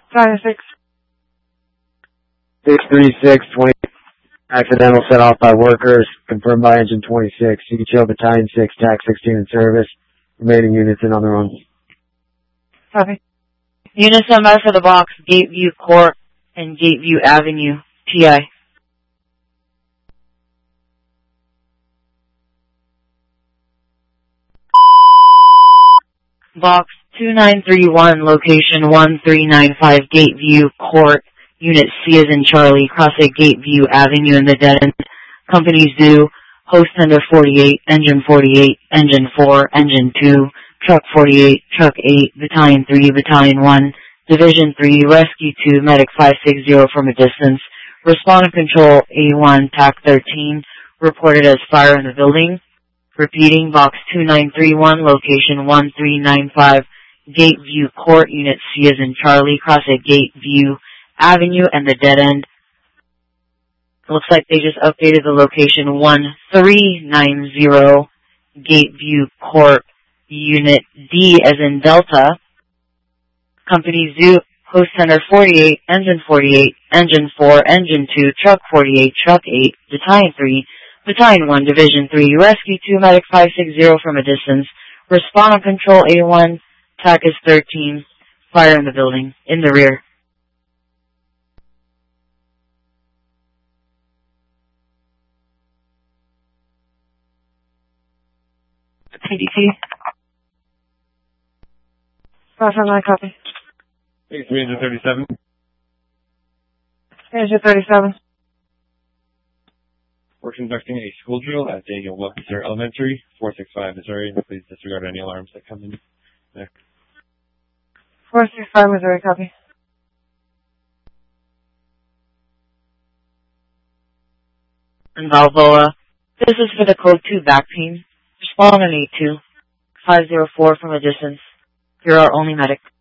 Battalion 6. 63620. Accidental set off by workers. Confirmed by engine 26. CHO Battalion 6, TAC 16 in service. Remaining units in on their own. Copy. Units MS for the box, Gateview Court and Gateview Avenue, TI. Box 2931, location 1395, Gateview Court, Unit C as in Charlie, cross at Gateview Avenue in the dead end. Company Zoo, host tender 48, engine 48, engine 4, engine 2, truck 48, truck 8, battalion 3, battalion 1, division 3, rescue 2, medic 560 from a distance. Respond and control A1, TAC 13, reported as fire in the building. Repeating, box 2931, location 1395, Gateview Court, Unit C as in Charlie, cross at Gateview Avenue and the dead end. Looks like they just updated the location 1390, Gateview Court, Unit D as in Delta. Company Zoo, host center 48, engine 48, engine 4, engine 2, truck 48, truck 8, battalion 3, battalion 1, division 3, rescue 2, medic 560 from a distance. Respond and control A1, TAC is 13, fire in the building, in the rear. PDT. 579, copy. 337. Engine 37. We're conducting a school drill at Daniel Webster Elementary, 465 Missouri. Please disregard any alarms that come in there. 465 Missouri, copy. In Balboa, this is for the code 2 back pain. Respond on 82, 504 from a distance. You're our only medic.